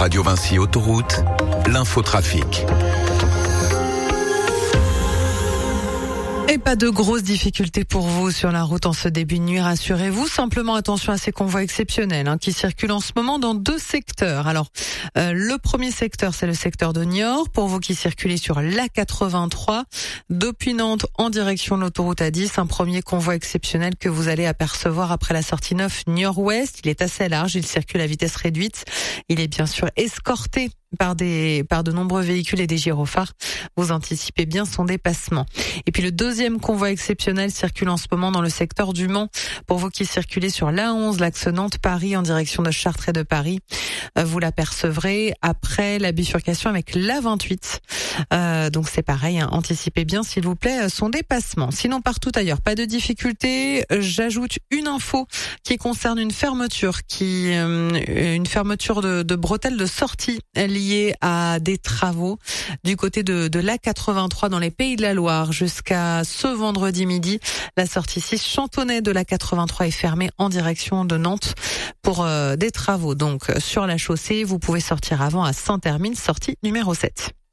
Radio Vinci Autoroute, l'infotrafic. Et pas de grosses difficultés pour vous sur la route en ce début de nuit, rassurez-vous. Simplement attention à ces convois exceptionnels qui circulent en ce moment dans 2 secteurs. Alors, le premier secteur, c'est le secteur de Niort. Pour vous qui circulez sur l'A83, depuis Nantes en direction de l'autoroute A10, un premier convoi exceptionnel que vous allez apercevoir après la sortie 9 Niort-Ouest. Il est assez large, il circule à vitesse réduite. Il est bien sûr escorté par de nombreux véhicules et des gyrophares. Vous anticipez bien son dépassement. Et puis le deuxième convoi exceptionnel circule en ce moment dans le secteur du Mans. Pour vous qui circulez sur l'A11, l'axe Nantes-Paris en direction de Chartres et de Paris, vous l'apercevrez après la bifurcation avec l'A28. Donc c'est pareil, anticipez bien s'il vous plaît son dépassement. Sinon partout ailleurs, pas de difficulté. J'ajoute une info qui concerne une fermeture de bretelles de sortie liée à des travaux du côté de l'A83 dans les Pays de la Loire jusqu'à ce vendredi midi. La sortie 6 Chantonnay de l'A83 est fermée en direction de Nantes pour des travaux. Donc sur la chaussée, vous pouvez sortir avant à Saint-Hermine, sortie numéro 7.